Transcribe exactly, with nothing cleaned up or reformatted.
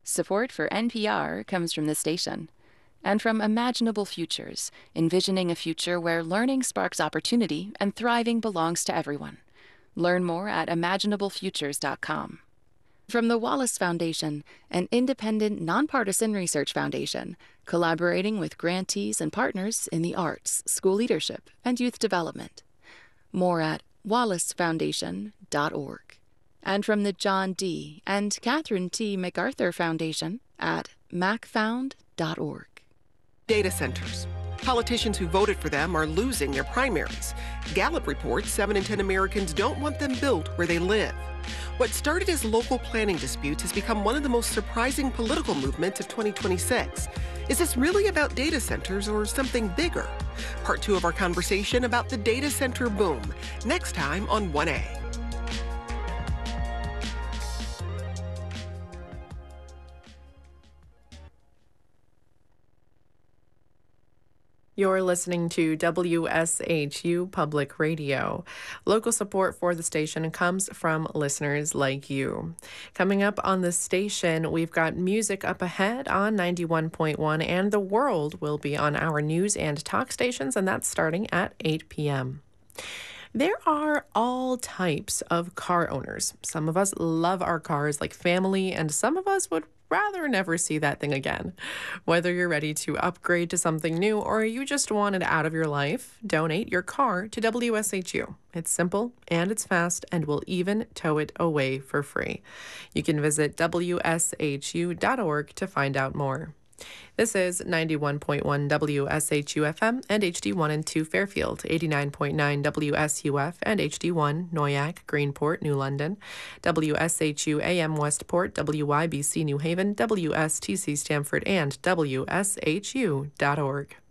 Support for N P R comes from the station and from Imaginable Futures, envisioning a future where learning sparks opportunity and thriving belongs to everyone. Learn more at imaginable futures dot com. From the Wallace Foundation, an independent, nonpartisan research foundation, collaborating with grantees and partners in the arts, school leadership, and youth development. More at wallace foundation dot org. And from the John D. and Catherine T. MacArthur Foundation at mac found dot org. Data centers. Politicians who voted for them are losing their primaries. Gallup reports seven in ten Americans don't want them built where they live. What started as local planning disputes has become one of the most surprising political movements of twenty twenty-six. Is this really about data centers or something bigger? Part two of our conversation about the data center boom, next time on one A. You're listening to W S H U Public Radio. Local support for the station comes from listeners like you. Coming up on the station, we've got music up ahead on ninety-one point one, and The World will be on our news and talk stations, and that's starting at eight p.m. There are all types of car owners. Some of us love our cars like family, and some of us would rather never see that thing again. Whether you're ready to upgrade to something new or you just want it out of your life, donate your car to W S H U. It's simple and it's fast, and we'll even tow it away for free. You can visit W S H U dot org to find out more. This is ninety-one point one W S H U F M and H D one and two Fairfield, eighty-nine point nine W S U F and H D one Noyac, Greenport, New London, W S H U A M Westport, W Y B C New Haven, W S T C Stamford, and W S H U dot org.